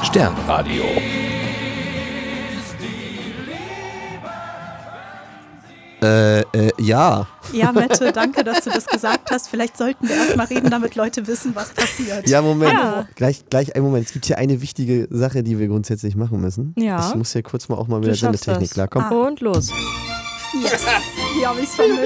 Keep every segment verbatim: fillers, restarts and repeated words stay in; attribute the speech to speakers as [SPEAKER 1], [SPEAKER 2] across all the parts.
[SPEAKER 1] Sternradio.
[SPEAKER 2] Äh, äh, ja.
[SPEAKER 3] Ja, Mette, danke, dass du das gesagt hast. Vielleicht sollten wir erst mal reden, damit Leute wissen, was passiert.
[SPEAKER 2] Ja, Moment.
[SPEAKER 3] Ja.
[SPEAKER 2] Gleich, gleich einen Moment. Es gibt hier eine wichtige Sache, die wir grundsätzlich machen müssen.
[SPEAKER 4] Ja.
[SPEAKER 2] Ich muss hier kurz mal auch mal mit der Sendetechnik klarkommen.
[SPEAKER 4] Ah. Und los.
[SPEAKER 3] Yes, hier habe ich es vermisst.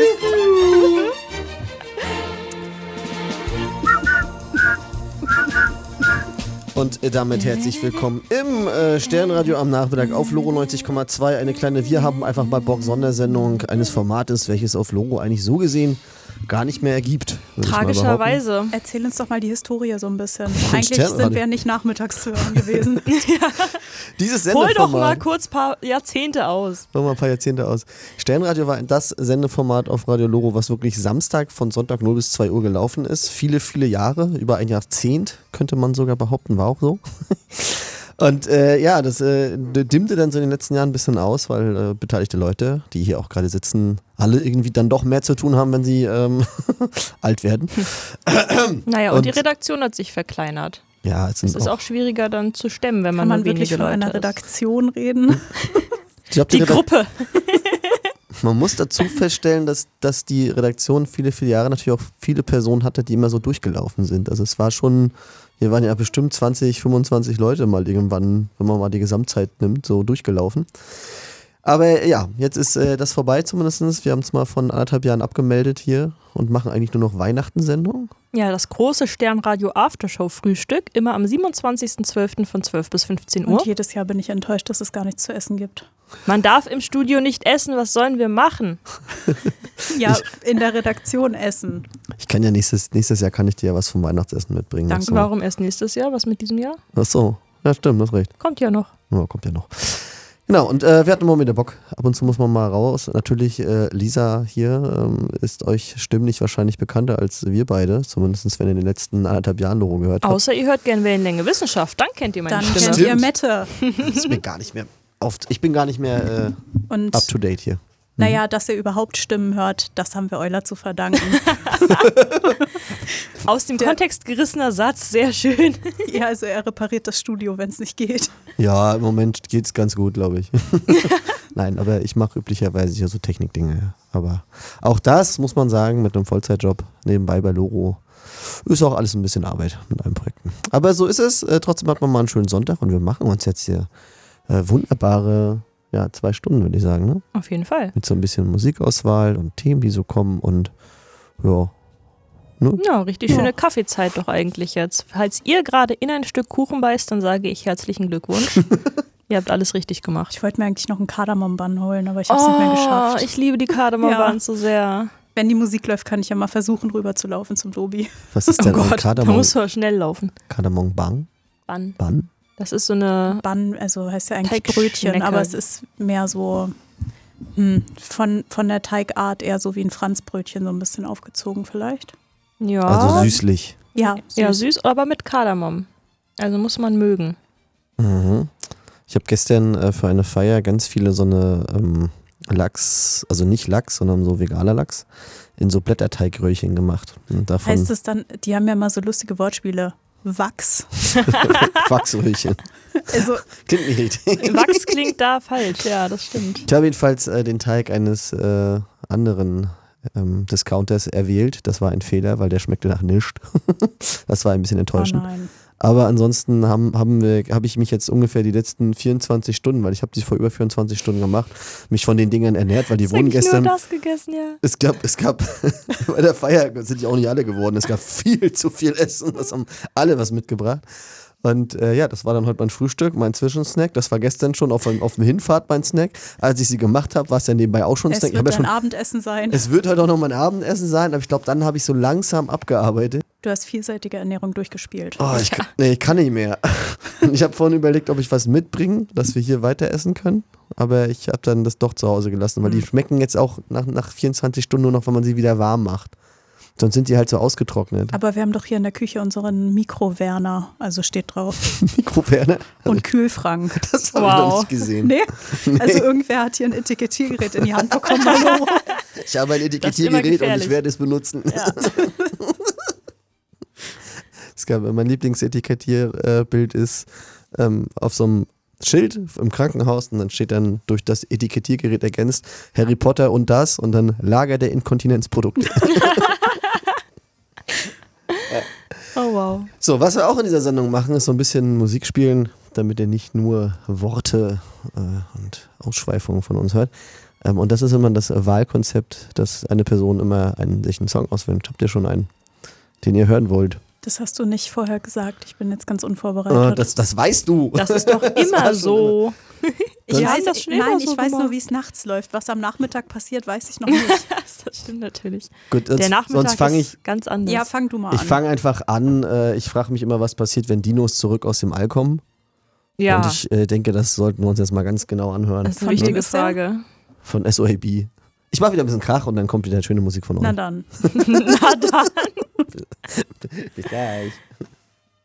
[SPEAKER 2] Und äh, damit herzlich willkommen im äh, Sternradio am Nachmittag auf Loro neunzig Komma zwei. Eine kleine Wir haben einfach mal Bock Sondersendung eines Formates, welches auf Loro eigentlich so gesehen gar nicht mehr ergibt.
[SPEAKER 4] Tragischerweise.
[SPEAKER 3] Erzähl uns doch mal die Historie so ein bisschen. Eigentlich sind wir ja nicht nachmittags zu hören gewesen.
[SPEAKER 4] Ja.
[SPEAKER 2] Dieses
[SPEAKER 4] Hol
[SPEAKER 2] Sendeformat.
[SPEAKER 4] doch mal kurz ein paar Jahrzehnte aus.
[SPEAKER 2] Hol mal ein paar Jahrzehnte aus. Sternradio war das Sendeformat auf Radio Loro, was wirklich Samstag von Sonntag null bis zwei Uhr gelaufen ist. Viele, viele Jahre, über ein Jahrzehnt, könnte man sogar behaupten, war auch so. Und äh, ja, das äh, dimmte dann so in den letzten Jahren ein bisschen aus, weil äh, beteiligte Leute, die hier auch gerade sitzen, alle irgendwie dann doch mehr zu tun haben, wenn sie ähm, alt werden.
[SPEAKER 4] Naja, und,
[SPEAKER 2] Und-
[SPEAKER 4] die Redaktion hat sich verkleinert.
[SPEAKER 2] Ja, es
[SPEAKER 4] Es
[SPEAKER 2] sind
[SPEAKER 4] ist
[SPEAKER 2] auch,
[SPEAKER 4] auch schwieriger dann zu stemmen, wenn man,
[SPEAKER 3] Kann man
[SPEAKER 4] nur
[SPEAKER 3] wirklich
[SPEAKER 4] wenige
[SPEAKER 3] von
[SPEAKER 4] Leute
[SPEAKER 3] einer
[SPEAKER 4] ist.
[SPEAKER 3] Redaktion reden?
[SPEAKER 2] ich glaub,
[SPEAKER 4] Die
[SPEAKER 2] Redak-
[SPEAKER 4] Gruppe.
[SPEAKER 2] Man muss dazu feststellen, dass, dass die Redaktion viele, viele Jahre natürlich auch viele Personen hatte, die immer so durchgelaufen sind. Also es war schon, hier waren ja bestimmt zwanzig, fünfundzwanzig Leute mal irgendwann, wenn man mal die Gesamtzeit nimmt, so durchgelaufen. Aber ja, jetzt ist äh, das vorbei zumindest. Wir haben es mal von anderthalb Jahren abgemeldet hier und machen eigentlich nur noch Weihnachtensendung.
[SPEAKER 4] Ja, das große Sternradio Aftershow Frühstück, immer am siebenundzwanzigsten zwölften von zwölf bis fünfzehn Uhr.
[SPEAKER 3] Und jedes Jahr bin ich enttäuscht, dass es gar nichts zu essen gibt.
[SPEAKER 4] Man darf im Studio nicht essen, was sollen wir machen?
[SPEAKER 3] Ja, in der Redaktion essen.
[SPEAKER 2] Ich kann ja nächstes, nächstes Jahr kann ich dir ja was vom Weihnachtsessen mitbringen.
[SPEAKER 3] Danke.
[SPEAKER 2] Ach so.
[SPEAKER 4] Warum erst nächstes Jahr? Was mit diesem Jahr?
[SPEAKER 2] Ach so, ja stimmt, du hast recht.
[SPEAKER 4] Kommt ja noch.
[SPEAKER 2] Ja, kommt ja noch. Genau, und äh, wir hatten immer wieder Bock. Ab und zu muss man mal raus. Natürlich, äh, Lisa hier ähm, ist euch stimmlich wahrscheinlich bekannter als wir beide. Zumindest wenn ihr in den letzten anderthalb Jahren Loro gehört habt.
[SPEAKER 4] Außer ihr hört gern Wellenlänge Wissenschaft, dann kennt ihr meine
[SPEAKER 3] Dann
[SPEAKER 4] Stimme.
[SPEAKER 3] kennt
[SPEAKER 2] Stimmt.
[SPEAKER 3] ihr Mette.
[SPEAKER 2] Das ist mir gar nicht mehr oft. Ich bin gar nicht mehr äh,
[SPEAKER 3] Und
[SPEAKER 2] up to date hier.
[SPEAKER 3] naja, dass ihr überhaupt Stimmen hört, das haben wir Euler zu verdanken.
[SPEAKER 4] Aus dem Kontext gerissener Satz, sehr schön.
[SPEAKER 3] Ja, also er repariert das Studio, wenn es nicht geht.
[SPEAKER 2] Ja, im Moment geht's ganz gut, glaube ich. Nein, aber ich mache üblicherweise hier so Technikdinge. Aber auch das, muss man sagen, mit einem Vollzeitjob nebenbei bei Loro ist auch alles ein bisschen Arbeit mit einem Projekten. Aber so ist es. Äh, trotzdem hat man mal einen schönen Sonntag und wir machen uns jetzt hier äh, wunderbare ja, zwei Stunden, würde ich sagen. Ne?
[SPEAKER 4] Auf jeden Fall.
[SPEAKER 2] Mit so ein bisschen Musikauswahl und Themen, die so kommen und ja. Ne?
[SPEAKER 4] Ja, richtig
[SPEAKER 3] Ja.
[SPEAKER 4] schöne Kaffeezeit doch eigentlich jetzt. Falls ihr gerade in ein Stück Kuchen beißt, dann sage ich herzlichen Glückwunsch. Ihr habt alles richtig gemacht.
[SPEAKER 3] Ich wollte mir eigentlich noch einen Kardamombann holen, aber ich habe es nicht mehr geschafft.
[SPEAKER 4] Ich liebe die Kardamombann
[SPEAKER 3] Ja.
[SPEAKER 4] so sehr.
[SPEAKER 3] Wenn die Musik läuft, kann ich ja mal versuchen, rüber zu laufen zum Dobi.
[SPEAKER 2] Was ist denn ein
[SPEAKER 4] Da
[SPEAKER 2] Kardamom?
[SPEAKER 4] muss man schnell laufen.
[SPEAKER 2] Kardamom Bang?
[SPEAKER 4] Bann.
[SPEAKER 2] Bann?
[SPEAKER 4] Das ist so eine.
[SPEAKER 3] Bann, also heißt ja eigentlich
[SPEAKER 4] Teigschnecker.
[SPEAKER 3] Brötchen, aber es ist mehr so hm, von, von der Teigart eher so wie ein Franzbrötchen, so ein bisschen aufgezogen vielleicht.
[SPEAKER 4] Ja.
[SPEAKER 2] Also süßlich.
[SPEAKER 3] Ja,
[SPEAKER 4] Ja, süß, aber mit Kardamom. Also muss man mögen.
[SPEAKER 2] Mhm. Ich habe gestern äh, für eine Feier ganz viele so eine ähm, Lachs, also nicht Lachs, sondern so veganer Lachs, in so Blätterteigröhrchen gemacht. Und davon
[SPEAKER 3] Heißt es dann, die haben ja mal so lustige Wortspiele. Wachs.
[SPEAKER 2] Wachsröhrchen.
[SPEAKER 3] Also
[SPEAKER 2] Klingt nicht richtig.
[SPEAKER 4] Wachs klingt da falsch, ja, das stimmt.
[SPEAKER 2] Ich habe jedenfalls äh, den Teig eines äh, anderen ähm, Discounters erwählt. Das war ein Fehler, weil der schmeckte nach nichts. Das war ein bisschen
[SPEAKER 3] oh
[SPEAKER 2] enttäuschend.
[SPEAKER 3] nein.
[SPEAKER 2] Aber ansonsten haben, haben wir, habe ich mich jetzt ungefähr die letzten vierundzwanzig Stunden, weil ich habe die vor über vierundzwanzig Stunden gemacht, mich von den Dingern ernährt, weil die
[SPEAKER 4] Hast
[SPEAKER 2] wurden
[SPEAKER 4] eigentlich
[SPEAKER 2] gestern.
[SPEAKER 4] nur das gegessen, ja.
[SPEAKER 2] Es gab, es gab, bei der Feier sind ja auch nicht alle geworden, es gab viel zu viel Essen, das haben alle was mitgebracht. Und äh, ja, das war dann heute mein Frühstück, mein Zwischensnack. Das war gestern schon auf, auf dem Hinfahrt mein Snack. Als ich sie gemacht habe, war es ja nebenbei auch schon ein
[SPEAKER 3] Es
[SPEAKER 2] Snack. Ich
[SPEAKER 3] wird
[SPEAKER 2] hab ja
[SPEAKER 3] dein
[SPEAKER 2] schon,
[SPEAKER 3] Abendessen sein.
[SPEAKER 2] es wird heute auch noch mein Abendessen sein, aber ich glaube, dann habe ich so langsam abgearbeitet.
[SPEAKER 3] Du hast vielseitige Ernährung durchgespielt.
[SPEAKER 2] Oh, ich, kann- nee, ich kann nicht mehr. Ich habe vorhin überlegt, ob ich was mitbringe, dass wir hier weiter essen können. Aber ich habe dann das doch zu Hause gelassen, weil die schmecken jetzt auch nach, nach vierundzwanzig Stunden nur noch, wenn man sie wieder warm macht. Sonst sind die halt so ausgetrocknet.
[SPEAKER 3] Aber wir haben doch hier in der Küche unseren Mikro-Werner, also steht drauf.
[SPEAKER 2] Mikrowelle?
[SPEAKER 3] Und Kühlschrank.
[SPEAKER 2] Das habe ich noch
[SPEAKER 4] Wow.
[SPEAKER 2] nicht gesehen.
[SPEAKER 3] Nee? Also irgendwer hat hier ein Etikettiergerät in die Hand bekommen. Hallo.
[SPEAKER 2] Ich habe ein
[SPEAKER 4] immer
[SPEAKER 2] Etikettiergerät und
[SPEAKER 4] gefährlich.
[SPEAKER 2] ich werde es benutzen.
[SPEAKER 3] Ja.
[SPEAKER 2] Es gab, mein Lieblingsetikettierbild ist ähm, auf so einem Schild im Krankenhaus und dann steht dann durch das Etikettiergerät ergänzt Harry Potter und das und dann Lager der Inkontinenzprodukte.
[SPEAKER 4] Oh wow.
[SPEAKER 2] So, was wir auch in dieser Sendung machen, ist so ein bisschen Musik spielen, damit ihr nicht nur Worte äh, und Ausschweifungen von uns hört. Ähm, und das ist immer das Wahlkonzept, dass eine Person immer einen, sich einen Song auswählt. Habt ihr schon einen, den ihr hören wollt?
[SPEAKER 3] Das hast du nicht vorher gesagt. Ich bin jetzt ganz unvorbereitet.
[SPEAKER 2] Oh, das, das weißt du.
[SPEAKER 4] Das ist doch immer so.
[SPEAKER 3] Ich
[SPEAKER 2] Das-
[SPEAKER 3] weiß,
[SPEAKER 4] das schon
[SPEAKER 3] nein,
[SPEAKER 4] immer
[SPEAKER 3] ich
[SPEAKER 4] so
[SPEAKER 3] weiß
[SPEAKER 4] gemacht.
[SPEAKER 3] nur, wie es nachts läuft. Was am Nachmittag passiert, weiß ich noch nicht.
[SPEAKER 4] Das stimmt natürlich.
[SPEAKER 2] Gut, sonst,
[SPEAKER 4] Der Nachmittag
[SPEAKER 2] sonst fange ich,
[SPEAKER 4] ist ganz anders.
[SPEAKER 3] Ja, fang du mal
[SPEAKER 2] ich
[SPEAKER 3] an.
[SPEAKER 2] fange einfach an. Äh, ich frage mich immer, was passiert, wenn Dinos zurück aus dem All kommen.
[SPEAKER 4] ja.
[SPEAKER 2] Und ich äh, denke, das sollten wir uns jetzt mal ganz genau anhören.
[SPEAKER 4] Das ist eine
[SPEAKER 3] Von
[SPEAKER 4] wichtige
[SPEAKER 3] ungefähr?
[SPEAKER 4] Frage.
[SPEAKER 2] Von S O A B. Ich mache wieder ein bisschen Krach und dann kommt wieder schöne Musik von euch.
[SPEAKER 3] Na dann.
[SPEAKER 4] Na dann.
[SPEAKER 2] Bis gleich.